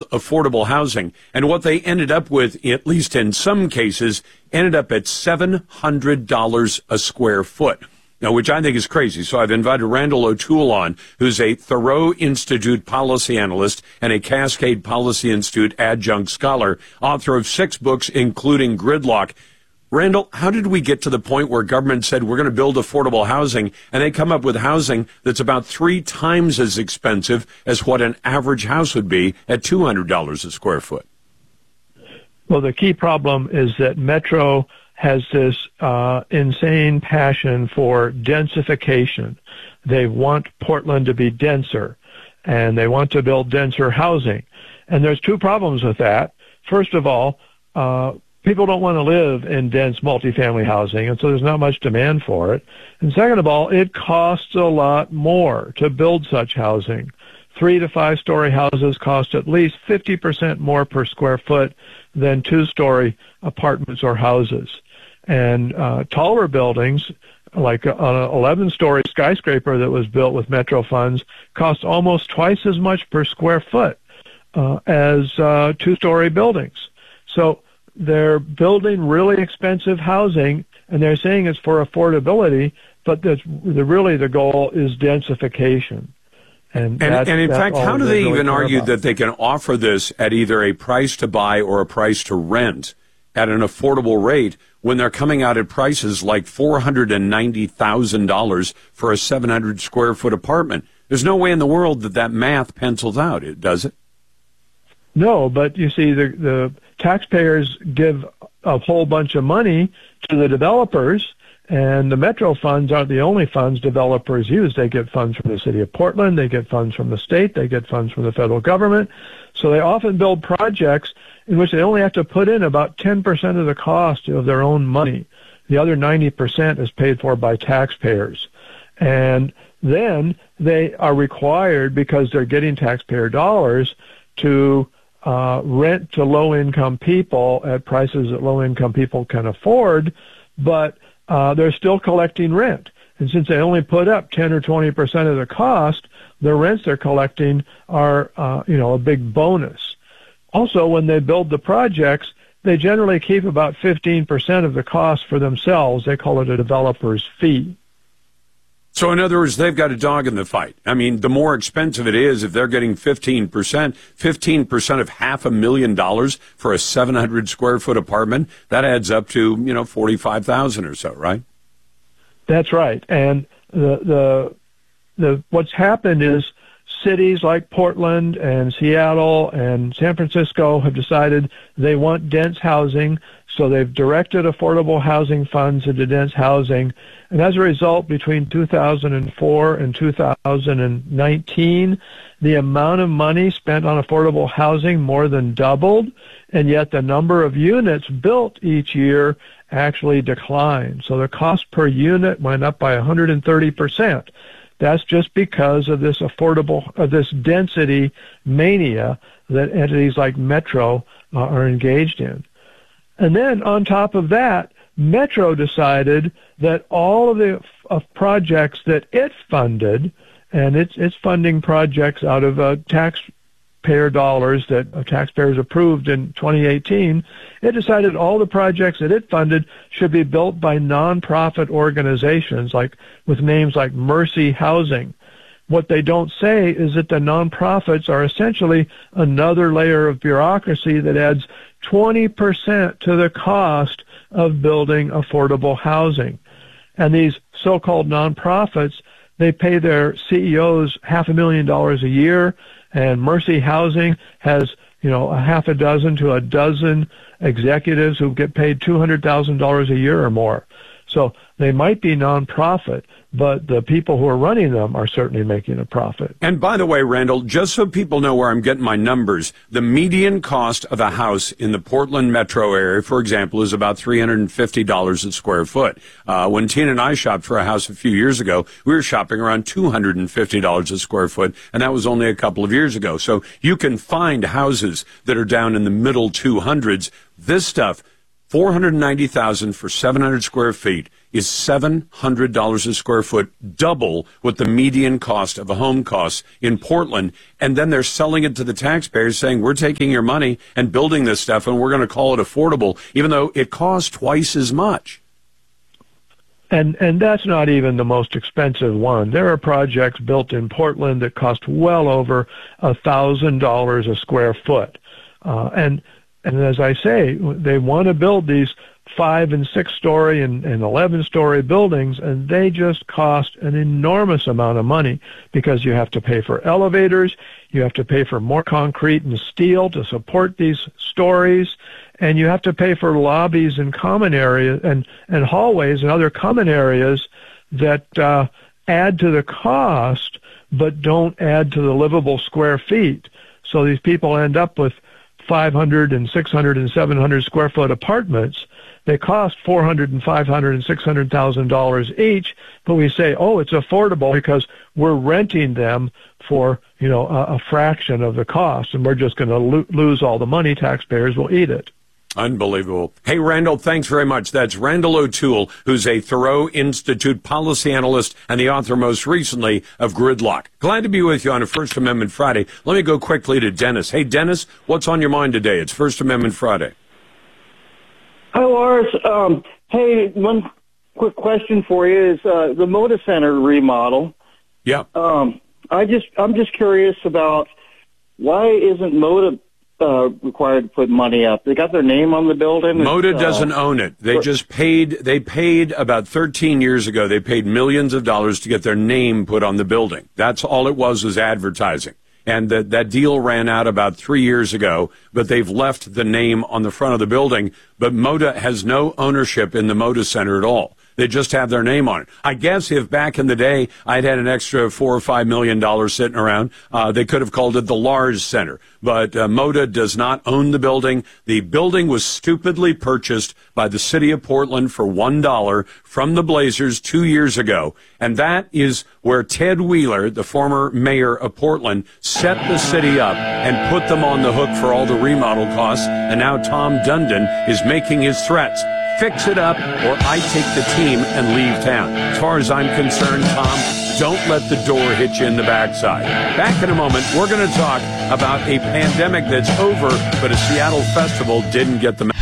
affordable housing. And what they ended up with, at least in some cases, ended up at $700 a square foot. Now, which I think is crazy. So I've invited Randall O'Toole on, who's a Thoreau Institute policy analyst and a Cascade Policy Institute adjunct scholar, author of 6 books, including Gridlock. Randall, how did we get to the point where government said we're going to build affordable housing, and they come up with housing that's about 3 times as expensive as what an average house would be at $200 a square foot? Well, the key problem is that Metro has this insane passion for densification. They want Portland to be denser, and they want to build denser housing. And there's 2 problems with that. First of all, people don't want to live in dense multifamily housing, and so there's not much demand for it. And second of all, it costs a lot more to build such housing. 3 to 5-story houses cost at least 50% more per square foot than 2-story apartments or houses. And taller buildings, like an 11-story skyscraper that was built with Metro funds, cost almost twice as much per square foot as 2-story buildings. So they're building really expensive housing, and they're saying it's for affordability, but really the goal is densification. And in fact, how do they even argue that they can offer this at either a price to buy or a price to rent at an affordable rate when they're coming out at prices like $490,000 for a 700 square foot apartment? There's no way in the world that math pencils out, does it? No, but you see, the taxpayers give a whole bunch of money to the developers, and the Metro funds aren't the only funds developers use. They get funds from the city of Portland, they get funds from the state, they get funds from the federal government. So they often build projects in which they only have to put in about 10% of the cost of their own money. The other 90% is paid for by taxpayers. And then they are required, because they're getting taxpayer dollars, to rent to low-income people at prices that low-income people can afford, but they're still collecting rent. And since they only put up 10 or 20% of the cost, the rents they're collecting are, a big bonus. Also, when they build the projects, they generally keep about 15% of the cost for themselves. They call it a developer's fee. So in other words, they've got a dog in the fight. I mean, the more expensive it is, if they're getting 15% of $500,000 for a 700 square foot apartment, that adds up to, $45,000 or so, right? That's right. And the what's happened is cities like Portland and Seattle and San Francisco have decided they want dense housing, so they've directed affordable housing funds into dense housing. And as a result, between 2004 and 2019, the amount of money spent on affordable housing more than doubled, and yet the number of units built each year actually declined. So the cost per unit went up by 130%. That's just because of this this density mania that entities like Metro are engaged in. And then on top of that, Metro decided that all of the projects that it funded, and it's funding projects out of taxpayer dollars that taxpayers approved in 2018, it decided all the projects that it funded should be built by nonprofit organizations, like with names like Mercy Housing. What they don't say is that the nonprofits are essentially another layer of bureaucracy that adds 20% to the cost of building affordable housing. And these so-called nonprofits, they pay their CEOs $500,000 a year, and Mercy Housing has, a half a dozen to a dozen executives who get paid $200,000 a year or more. So they might be nonprofit, but the people who are running them are certainly making a profit. And by the way, Randall, just so people know where I'm getting my numbers, the median cost of a house in the Portland metro area, for example, is about $350 a square foot. When Tina and I shopped for a house a few years ago, we were shopping around $250 a square foot, and that was only a couple of years ago. So you can find houses that are down in the middle 200s. This stuff, $490,000 for 700 square feet is $700 a square foot, double what the median cost of a home costs in Portland. And then they're selling it to the taxpayers saying, we're taking your money and building this stuff and we're going to call it affordable, even though it costs twice as much. And that's not even the most expensive one. There are projects built in Portland that cost well over $1,000 a square foot. And as I say, they want to build these 5- and 6-story and 11-story buildings, and they just cost an enormous amount of money because you have to pay for elevators, you have to pay for more concrete and steel to support these stories, and you have to pay for lobbies and common areas and hallways and other common areas that add to the cost but don't add to the livable square feet. So these people end up with 500 and 600 and 700 square foot apartments. They cost $400 and $500 and $600,000 each, but we say, oh, it's affordable because we're renting them for, a fraction of the cost, and we're just going to lose all the money. Taxpayers will eat it. Unbelievable. Hey, Randall, thanks very much. That's Randall O'Toole, who's a Thoreau Institute policy analyst and the author most recently of Gridlock. Glad to be with you on a First Amendment Friday. Let me go quickly to Dennis. Hey, Dennis, what's on your mind today? It's First Amendment Friday. Hi, Lars. Hey, one quick question for you is the Moda Center remodel. Yeah. I'm just curious about why isn't Moda required to put money up? They got their name on the building. Moda doesn't own it. They paid about 13 years ago. They paid millions of dollars to get their name put on the building. That's all it was advertising. And that deal ran out about 3 years ago, but they've left the name on the front of the building. But Moda has no ownership in the Moda Center at all. They just have their name on it. I guess if back in the day I'd had an extra $4 or $5 million sitting around, they could have called it the Lars Center. But Moda does not own the building. The building was stupidly purchased by the city of Portland for $1 from the Blazers 2 years ago. And that is where Ted Wheeler, the former mayor of Portland, set the city up and put them on the hook for all the remodel costs. And now Tom Dundon is making his threats. Fix it up, or I take the team and leave town. As far as I'm concerned, Tom, don't let the door hit you in the backside. Back in a moment, we're going to talk about a pandemic that's over, but a Seattle festival didn't get the